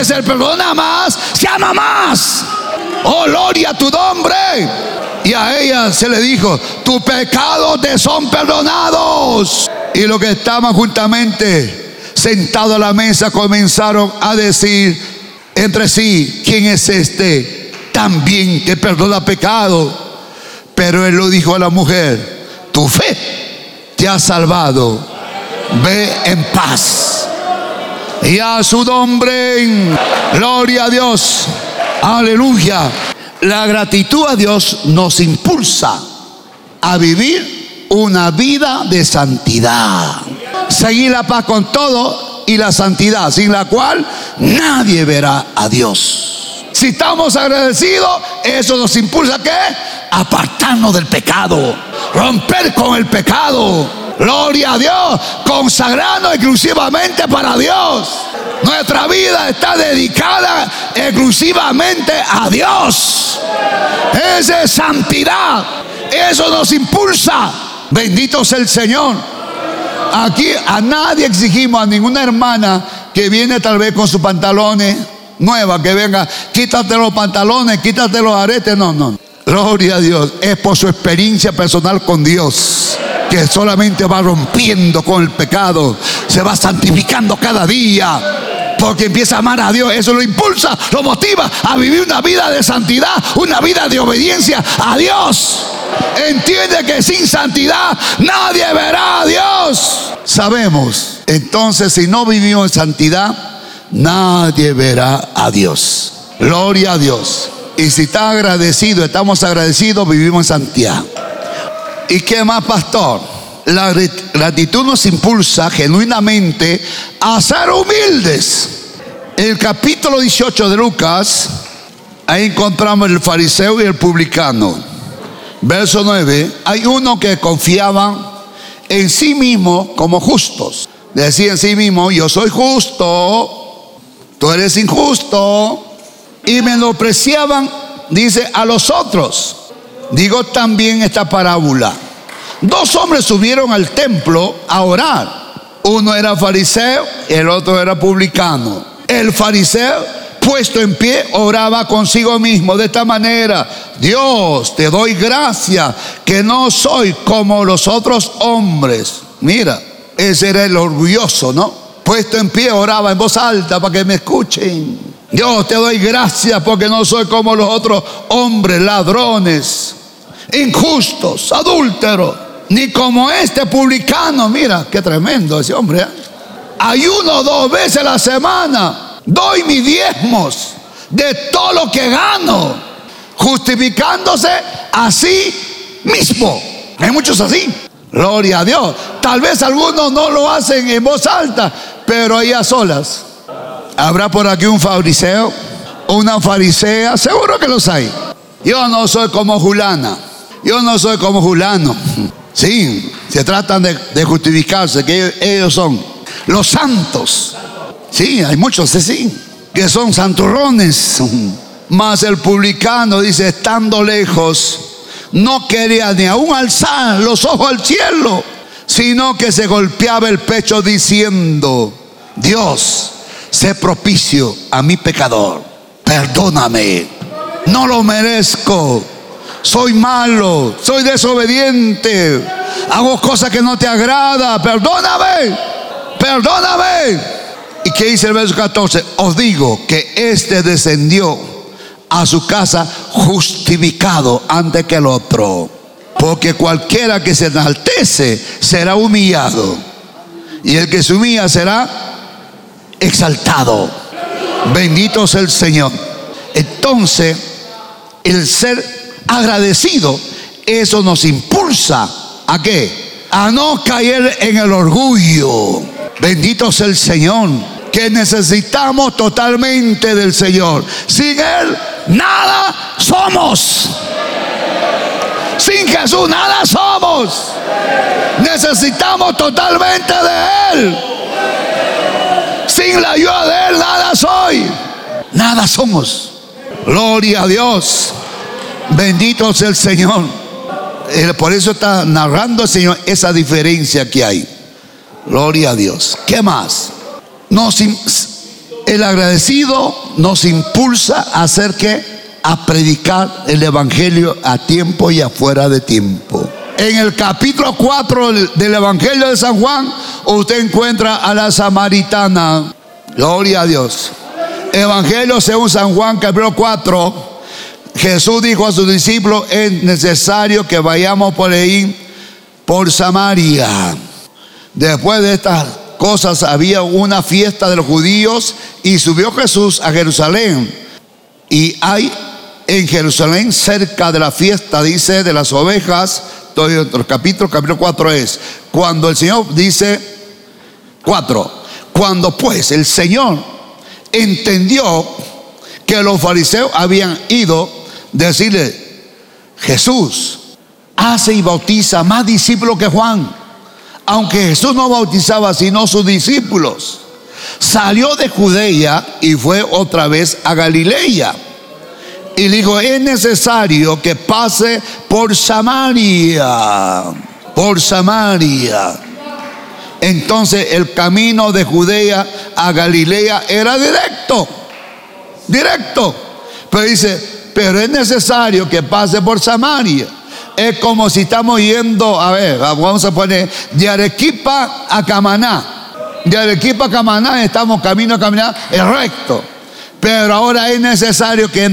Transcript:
Se perdona más, se ama más. Oh, gloria a tu nombre. Y a ella se le dijo: tus pecados te son perdonados. Y los que estaban juntamente sentados a la mesa comenzaron a decir entre sí: ¿quién es este también que perdona pecado? Pero él lo dijo a la mujer: tu fe te ha salvado, ve en paz. Y a su nombre, gloria a Dios, aleluya. La gratitud a Dios nos impulsa a vivir una vida de santidad. Seguir la paz con todo y la santidad, sin la cual nadie verá a Dios. Si estamos agradecidos, eso nos impulsa ¿a qué? Apartarnos del pecado, romper con el pecado. Gloria a Dios, consagrarnos exclusivamente para Dios. Nuestra vida está dedicada exclusivamente a Dios. Esa es santidad. Eso nos impulsa. Bendito sea el Señor. Aquí a nadie exigimos, a ninguna hermana que viene tal vez con sus pantalones nueva, que venga, quítate los pantalones, quítate los aretes. No. Gloria a Dios. Es por su experiencia personal con Dios, que solamente va rompiendo con el pecado, se va santificando cada día, porque empieza a amar a Dios. Eso lo impulsa, lo motiva a vivir una vida de santidad, una vida de obediencia a Dios. Entiende que sin santidad nadie verá a Dios. Sabemos, entonces, si no vivimos en santidad, nadie verá a Dios. Gloria a Dios. Y si está agradecido, estamos agradecidos, vivimos en santidad. ¿Y qué más, pastor? La gratitud nos impulsa genuinamente a ser humildes. En el capítulo 18 de Lucas, ahí encontramos el fariseo y el publicano. Verso 9. Hay uno que confiaba en sí mismo como justos. Decía en sí mismo: yo soy justo, tú eres injusto. Y menospreciaban, dice, a los otros. Digo también esta parábola: dos hombres subieron al templo a orar. Uno era fariseo, el otro era publicano. El fariseo, puesto en pie, oraba consigo mismo de esta manera: Dios, te doy gracias que no soy como los otros hombres. Mira, ese era el orgulloso, ¿no? Puesto en pie, oraba en voz alta para que me escuchen. Dios, te doy gracias porque no soy como los otros hombres, ladrones, injustos, adúlteros, ni como este publicano. Mira, qué tremendo ese hombre, ¿eh? Ayuno 2 veces a la semana, doy mis diezmos de todo lo que gano, justificándose a sí mismo. Hay muchos así. Gloria a Dios. Tal vez algunos no lo hacen en voz alta, pero ahí a solas. ¿Habrá por aquí un fariseo? ¿Una farisea? Seguro que los hay. Yo no soy como Julana, yo no soy como Julano. Sí, se tratan de justificarse, que ellos son los santos. Sí, hay muchos así, que son santurrones. Mas el publicano, dice, estando lejos, no quería ni aún alzar los ojos al cielo, sino que se golpeaba el pecho diciendo: Dios, sé propicio a mi pecador, perdóname, no lo merezco, soy malo, soy desobediente, hago cosas que no te agrada, perdóname. ¿Y qué dice el verso 14? Os digo que este descendió a su casa justificado antes que el otro, porque cualquiera que se enaltece será humillado, y el que se humilla será exaltado. Bendito sea el Señor. Entonces, el ser agradecido, eso nos impulsa ¿a qué? A no caer en el orgullo. Bendito sea el Señor, que necesitamos totalmente del Señor. Sin Él nada somos. Sin Jesús nada somos. Necesitamos totalmente de Él. Sin la ayuda de Él nada soy, nada somos. Gloria a Dios. Bendito sea el Señor. Por eso está narrando el Señor esa diferencia que hay. Gloria a Dios. ¿Qué más? El agradecido nos impulsa a hacer ¿qué? A predicar el evangelio a tiempo y afuera de tiempo. En el capítulo 4 del evangelio de San Juan, usted encuentra a la samaritana. Gloria a Dios. Evangelio según San Juan, capítulo 4. Jesús dijo a sus discípulos: es necesario que vayamos por ahí, por Samaria. Después de estas cosas había una fiesta de los judíos y subió Jesús a Jerusalén. Y hay en Jerusalén, cerca de la fiesta, dice, de las ovejas. Todo el capítulo 4 es cuando el Señor dice 4. Cuando pues el Señor entendió que los fariseos habían ido decirle: Jesús hace y bautiza más discípulos que Juan. Aunque Jesús no bautizaba sino sus discípulos, salió de Judea y fue otra vez a Galilea. Y dijo: es necesario que pase por Samaria. Por Samaria. Entonces el camino de Judea a Galilea era directo. Directo. Pero dice: pero es necesario que pase por Samaria. Es como si estamos yendo, a ver, vamos a poner de Arequipa a Camaná. De Arequipa a Camaná estamos camino a caminar, es recto. Pero ahora es necesario que